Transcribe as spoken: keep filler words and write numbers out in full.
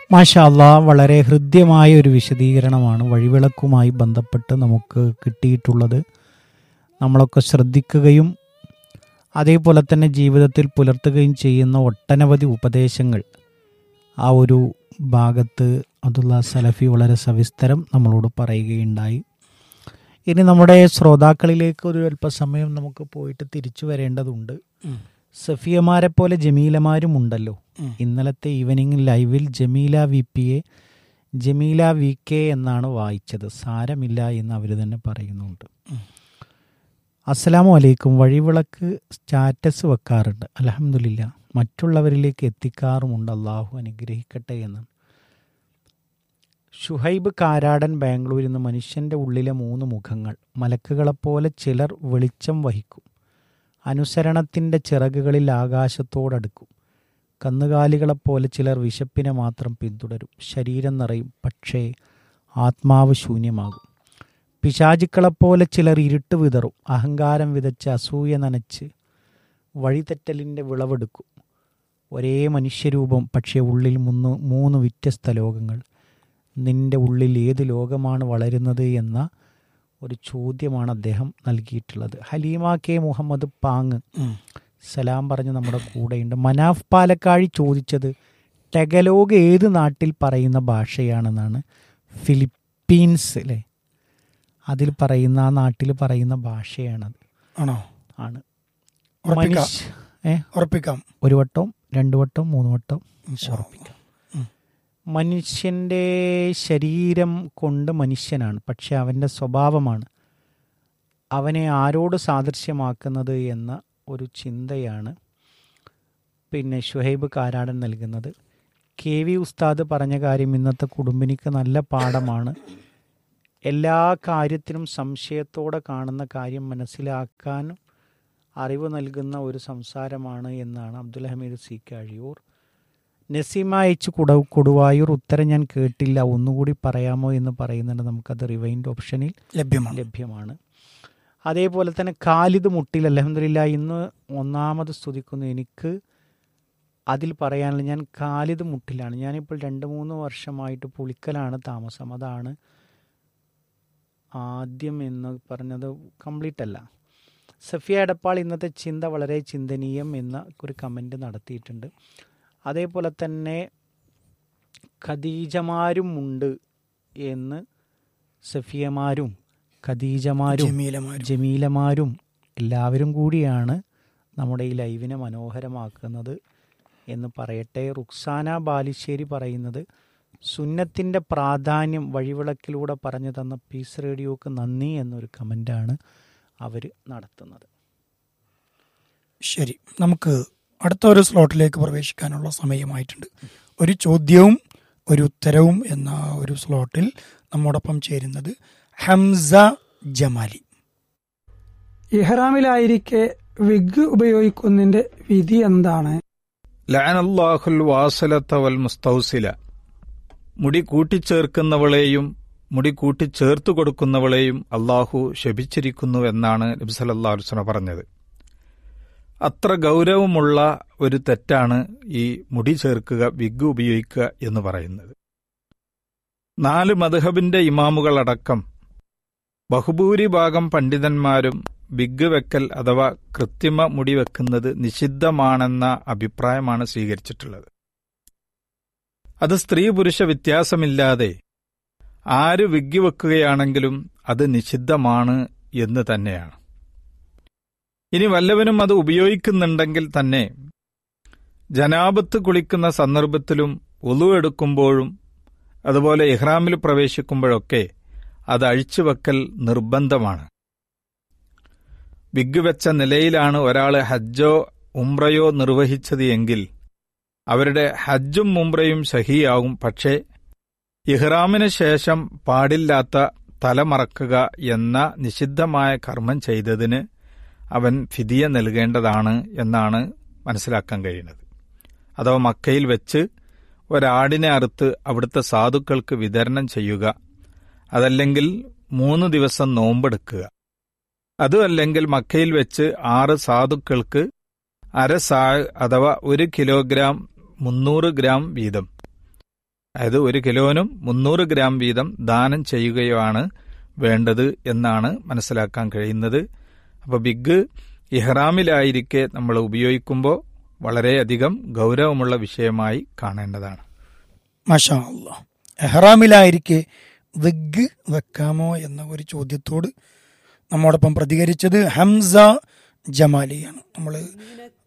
മാഷാ അല്ലാഹ്, വളരെ ഹൃദ്യമായ ഒരു വിശദീകരണമാണ് വഴിവിളക്കുമായി ബന്ധപ്പെട്ട് നമുക്ക് കിട്ടിയിട്ടുള്ളത്. നമ്മളൊക്കെ ശ്രദ്ധിക്കുകയും അതേപോലെ തന്നെ ജീവിതത്തിൽ പുലർത്തുകയും ചെയ്യുന്ന ഒട്ടനവധി ഉപദേശങ്ങൾ ആ ഒരു ഭാഗത്ത് അബ്ദുള്ള സലഫി വളരെ സവിസ്തരം നമ്മളോട് പറയുകയുണ്ടായി. ഇനി നമ്മുടെ ശ്രോതാക്കളിലേക്ക് ഒരു അല്പസമയം നമുക്ക് പോയിട്ട് തിരിച്ചു വരേണ്ടതുണ്ട്. സഫിയമാരെ പോലെ ജമീലമാരും ഉണ്ടല്ലോ. ഇന്നലത്തെ ഈവനിങ് ലൈവിൽ Jameela V P A Jameela V K എന്നാണ് വായിച്ചത്. സാരമില്ല എന്ന് അവർ തന്നെ പറയുന്നുണ്ട്. അസ്സലാമു അലൈക്കും. വഴിവിളക്ക് സ്റ്റാറ്റസ് വെക്കാറുണ്ട്, അൽഹംദുലില്ലാ. മറ്റുള്ളവരിലേക്ക് എത്തിക്കാറുമുണ്ട്, അള്ളാഹു അനുഗ്രഹിക്കട്ടെ എന്ന്. ഷുഹൈബ് കാരാടൻ ബാംഗ്ലൂരിൽ നിന്ന് മനുഷ്യൻ്റെ ഉള്ളിലെ മൂന്ന് മുഖങ്ങൾ. മലക്കുകളെപ്പോലെ ചിലർ വെളിച്ചം വഹിക്കും, അനുസരണത്തിൻ്റെ ചിറകുകളിൽ ആകാശത്തോടടുക്കും. കന്നുകാലികളെപ്പോലെ ചിലർ വിശപ്പിനെ മാത്രം പിന്തുടരും, ശരീരം നിറയും പക്ഷേ ആത്മാവ് ശൂന്യമാകും. പിശാചുക്കളെപ്പോലെ ചിലർ ഇരുട്ട് വിതറും, അഹങ്കാരം വിതച്ച് അസൂയ നനച്ച് വഴിതെറ്റലിൻ്റെ വിളവെടുക്കും. ഒരേ മനുഷ്യരൂപം, പക്ഷേ ഉള്ളിൽ മൂന്ന് മൂന്ന് വ്യത്യസ്ത ലോകങ്ങൾ. നിൻ്റെ ഉള്ളിൽ ഏത് ലോകമാണ് വളരുന്നത് എന്ന ഒരു ചോദ്യമാണ് അദ്ദേഹം നൽകിയിട്ടുള്ളത്. ഹലീമ കെ മുഹമ്മദ് പാങ് സലാം പറഞ്ഞ് നമ്മുടെ കൂടെയുണ്ട്. മനാഫ് പാലക്കാഴി ചോദിച്ചത് ടെഗലോഗ് ഏത് നാട്ടിൽ പറയുന്ന ഭാഷയാണെന്നാണ്. ഫിലിപ്പീൻസ് അല്ലേ, അതിൽ പറയുന്ന ആ നാട്ടിൽ പറയുന്ന ഭാഷയാണത്. ആണോ? ആണ്. ഏ ഉറപ്പിക്കാം. ഒരു വട്ടം, രണ്ടു വട്ടം, മൂന്ന് വട്ടം ഉറപ്പിക്കാം. മനുഷ്യൻ്റെ ശരീരം കൊണ്ട് മനുഷ്യനാണ്, പക്ഷെ അവൻ്റെ സ്വഭാവമാണ് അവനെ ആരോട് സാദൃശ്യമാക്കുന്നത് എന്ന ഒരു ചിന്തയാണ് പിന്നെ ഷുഹൈബ് കാരാടൻ നൽകുന്നത്. കെ വി ഉസ്താദ് പറഞ്ഞ കാര്യം ഇന്നത്തെ കുടുംബിനിക്ക് നല്ല പാഠമാണ്. എല്ലാ കാര്യത്തിനും സംശയത്തോടെ കാണുന്ന കാര്യം മനസ്സിലാക്കാനും അറിവ് നൽകുന്ന ഒരു സംസാരമാണ് എന്നാണ് അബ്ദുൽ ഹമീദ് സി കഴിയൂർ. നസീമ എച്ച് കുട കൊടുവായൂർ ഉത്തരം ഞാൻ കേട്ടില്ല, ഒന്നുകൂടി പറയാമോ എന്ന് പറയുന്നുണ്ട്. നമുക്കത് റിവൈൻഡ് ഓപ്ഷനിൽ ലഭ്യമാണ് ലഭ്യമാണ് അതേപോലെ തന്നെ ഖാലിദ് മുട്ടിൽ അൽഹംദുലില്ലാ ഇന്ന് ഒന്നാമത് സ്തുതിക്കുന്നു. എനിക്ക് അതിൽ പറയാനുള്ള, ഞാൻ ഖാലിദ് മുട്ടിലാണ്. ഞാനിപ്പോൾ രണ്ട് മൂന്ന് വർഷമായിട്ട് പുളിക്കലാണ് താമസം. അതാണ് ആദ്യം എന്ന് പറഞ്ഞത്, കംപ്ലീറ്റ് അല്ല. സഫിയ എടപ്പാൾ ഇന്നത്തെ ചിന്ത വളരെ ചിന്തനീയം എന്ന ഒരു കമൻറ്റ് നടത്തിയിട്ടുണ്ട്. അതേപോലെ തന്നെ ഖദീജമാരും ഉണ്ട് എന്ന്, സഫിയമാരും ഖദീജമാരും ജമീലമാരും എല്ലാവരും കൂടിയാണ് നമ്മുടെ ഈ ലൈവിനെ മനോഹരമാക്കുന്നത് എന്ന് പറയട്ടെ. റുക്സാന ബാലിശ്ശേരി പറയുന്നത് സുന്നത്തിൻ്റെ പ്രാധാന്യം വഴിവിളക്കിലൂടെ പറഞ്ഞു തന്ന പീസ് റേഡിയോക്ക് നന്ദി എന്നൊരു കമൻ്റാണ് അവർ നടത്തുന്നത്. ശരി, നമുക്ക് അടുത്ത ഒരു സ്ലോട്ടിലേക്ക് പ്രവേശിക്കാനുള്ള സമയമായിട്ടുണ്ട്. ഒരു ചോദ്യവും ഒരു ഉത്തരവും എന്ന ഒരു സ്ലോട്ടിൽ നമ്മോടൊപ്പം ചേരുന്നത് ഹംസ ജമാലി. ഇഹ്റാമിലായിരിക്കെ വിഗ് ഉപയോഗിക്കുന്നതിന്റെ വിധി എന്താണ്? ലഅനല്ലാഹുൽ വാസിലത വൽ മുസ്തൗസില. മുടി കൂട്ടിച്ചേർക്കുന്നവളെയും മുടി കൂട്ടിച്ചേർത്തു കൊടുക്കുന്നവളെയും അള്ളാഹു ശപിച്ചിരിക്കുന്നുവെന്നാണ് നബി സല്ലല്ലാഹു അലൈഹി വസല്ലം പറഞ്ഞത്. അത്ര ഗൗരവമുള്ള ഒരു തെറ്റാണ് ഈ മുടി ചേർക്കുക, വിഗ് ഉപയോഗിക്കുക എന്ന് പറയുന്നത്. നാല് മദ്ഹബിന്റെ ഇമാമുകളടക്കം ബഹുഭൂരിഭാഗം പണ്ഡിതന്മാരും വിഗ് വെക്കൽ അഥവാ കൃത്രിമ മുടി വെക്കുന്നത് നിഷിദ്ധമാണെന്ന അഭിപ്രായമാണ് സ്വീകരിച്ചിട്ടുള്ളത്. അത് സ്ത്രീ പുരുഷ വ്യത്യാസമില്ലാതെ ആര് വിഗ് വെക്കുകയാണെങ്കിലും അത് നിഷിദ്ധമാണ് എന്ന് തന്നെയാണ്. ഇനി വല്ലവനും അത് ഉപയോഗിക്കുന്നുണ്ടെങ്കിൽ തന്നെ ജനാബത്ത് കുളിക്കുന്ന സന്ദർഭത്തിലും വുളു എടുക്കുമ്പോഴും അതുപോലെ ഇഹ്റാമിൽ പ്രവേശിക്കുമ്പോഴൊക്കെ അത് അഴിച്ചുവെക്കൽ നിർബന്ധമാണ്. വിഗ് വെച്ച നിലയിലാണ് ഒരാൾ ഹജ്ജോ ഉംറയോ നിർവഹിച്ചത് എങ്കിൽ അവരുടെ ഹജ്ജും ഉംറയും സഹിയാവും. പക്ഷേ ഇഹ്റാമിന് ശേഷം പാടില്ലാത്ത തലമറക്കുക എന്ന നിഷിദ്ധമായ കർമ്മം ചെയ്തതിന് അവൻ ഫിദിയ നൽകേണ്ടതാണ് എന്നാണ് മനസ്സിലാക്കാൻ കഴിയുന്നത്. അഥവാ മക്കയിൽ വെച്ച് ഒരാടിനെ അറുത്ത് അവിടുത്തെ സാധുക്കൾക്ക് വിതരണം ചെയ്യുക, അതല്ലെങ്കിൽ മൂന്ന് ദിവസം നോമ്പെടുക്കുക, അതുമല്ലെങ്കിൽ മക്കയിൽ വെച്ച് ആറ് സാധുക്കൾക്ക് അര സാ അഥവാ ഒരു കിലോഗ്രാം മുന്നൂറ് ഗ്രാം വീതം അതായത് ഒരു കിലോനും മുന്നൂറ് ഗ്രാം വീതം ദാനം ചെയ്യുകയാണ് വേണ്ടത് എന്നാണ് മനസ്സിലാക്കാൻ കഴിയുന്നത്. അപ്പോൾ ബിഗ് ഇഹ്റാമിലായിരിക്കെ നമ്മൾ ഉപയോഗിക്കുമ്പോൾ വളരെയധികം ഗൗരവമുള്ള വിഷയമായി കാണേണ്ടതാണ്. മാഷാ അല്ലാഹ്. എഹ്റാമിലായിരിക്കെ വിഗ് വെക്കാമോ എന്ന ഒരു ചോദ്യത്തോട് നമ്മോടൊപ്പം പ്രതികരിച്ചത് ഹംസ ജമാലിയാണ്. നമ്മൾ